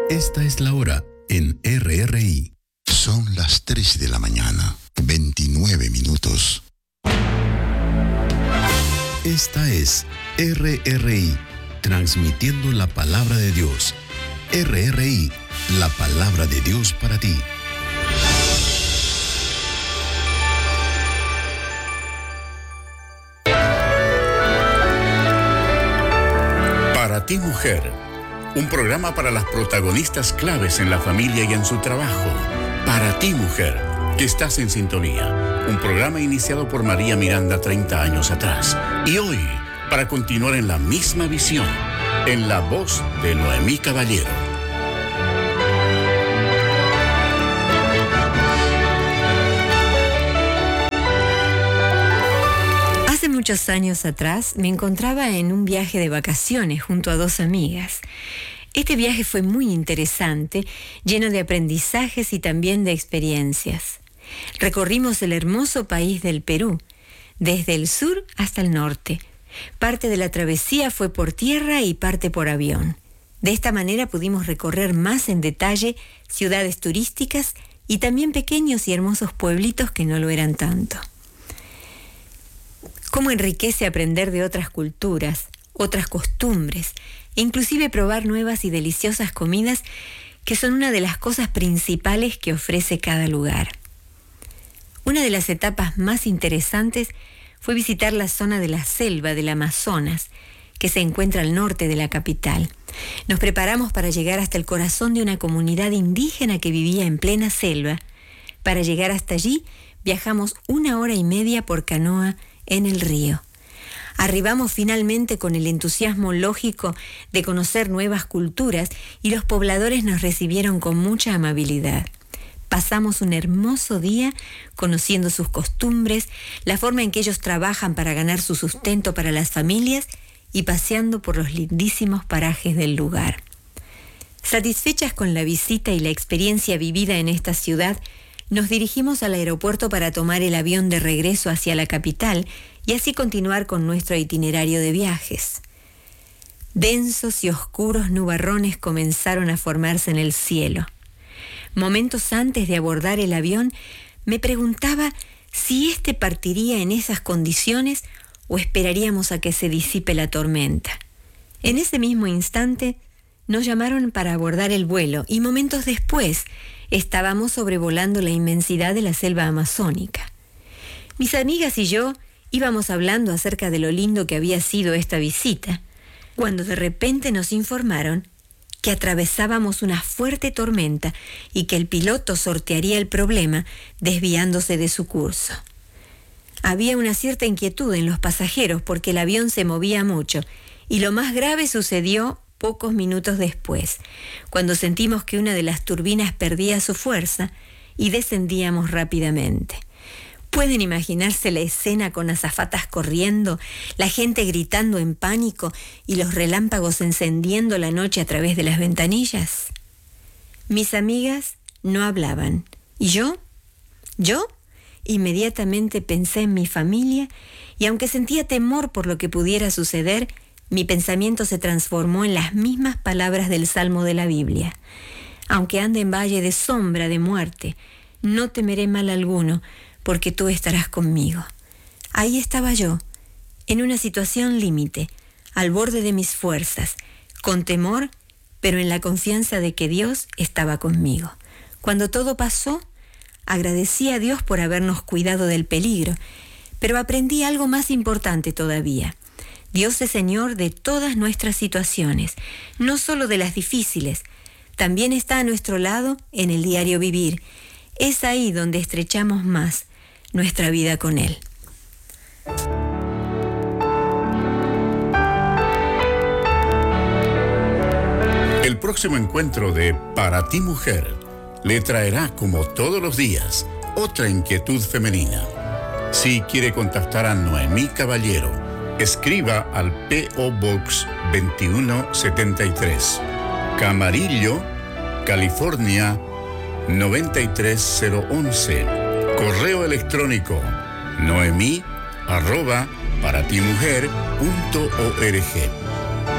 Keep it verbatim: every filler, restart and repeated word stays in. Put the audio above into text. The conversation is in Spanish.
Esta es la hora en R R I. Son las tres de la mañana, veintinueve minutos. Esta es R R I, transmitiendo la palabra de Dios. R R I, la palabra de Dios para ti. Para ti, mujer. Un programa para las protagonistas claves en la familia y en su trabajo. Para ti, mujer, que estás en sintonía. Un programa iniciado por María Miranda treinta años atrás. Y hoy, para continuar en la misma visión, en la voz de Noemí Caballero. Hace muchos años atrás me encontraba en un viaje de vacaciones junto a dos amigas. Este viaje fue muy interesante, lleno de aprendizajes y también de experiencias. Recorrimos el hermoso país del Perú, desde el sur hasta el norte. Parte de la travesía fue por tierra y parte por avión. De esta manera pudimos recorrer más en detalle ciudades turísticas y también pequeños y hermosos pueblitos que no lo eran tanto. Cómo enriquece aprender de otras culturas, otras costumbres, e inclusive probar nuevas y deliciosas comidas que son una de las cosas principales que ofrece cada lugar. Una de las etapas más interesantes fue visitar la zona de la selva del Amazonas, que se encuentra al norte de la capital. Nos preparamos para llegar hasta el corazón de una comunidad indígena que vivía en plena selva. Para llegar hasta allí, viajamos una hora y media por canoa en el río. Arribamos finalmente con el entusiasmo lógico de conocer nuevas culturas y los pobladores nos recibieron con mucha amabilidad. Pasamos un hermoso día conociendo sus costumbres, la forma en que ellos trabajan para ganar su sustento para las familias y paseando por los lindísimos parajes del lugar. Satisfechas con la visita y la experiencia vivida en esta ciudad, nos dirigimos al aeropuerto para tomar el avión de regreso hacia la capital y así continuar con nuestro itinerario de viajes. Densos y oscuros nubarrones comenzaron a formarse en el cielo. Momentos antes de abordar el avión, me preguntaba si éste partiría en esas condiciones o esperaríamos a que se disipe la tormenta. En ese mismo instante, nos llamaron para abordar el vuelo y momentos después estábamos sobrevolando la inmensidad de la selva amazónica. Mis amigas y yo íbamos hablando acerca de lo lindo que había sido esta visita, cuando de repente nos informaron que atravesábamos una fuerte tormenta y que el piloto sortearía el problema desviándose de su curso. Había una cierta inquietud en los pasajeros porque el avión se movía mucho y lo más grave sucedió pocos minutos después, cuando sentimos que una de las turbinas perdía su fuerza y descendíamos rápidamente. ¿Pueden imaginarse la escena con azafatas corriendo, la gente gritando en pánico y los relámpagos encendiendo la noche a través de las ventanillas? Mis amigas no hablaban. ¿Y yo? ¿Yo? Inmediatamente pensé en mi familia y aunque sentía temor por lo que pudiera suceder, mi pensamiento se transformó en las mismas palabras del Salmo de la Biblia. Aunque ande en valle de sombra de muerte, no temeré mal alguno, porque tú estarás conmigo. Ahí estaba yo, en una situación límite, al borde de mis fuerzas, con temor, pero en la confianza de que Dios estaba conmigo. Cuando todo pasó, agradecí a Dios por habernos cuidado del peligro, pero aprendí algo más importante todavía. Dios es Señor de todas nuestras situaciones, no solo de las difíciles, también está a nuestro lado en el diario vivir. Es ahí donde estrechamos más nuestra vida con Él. El próximo encuentro de Para ti, mujer, le traerá, como todos los días, otra inquietud femenina. Si quiere contactar a Noemí Caballero, escriba al P O Box veintiuno setenta y tres, Camarillo, California noventa y tres cero once. Correo electrónico noemí arroba paratimujer punto org.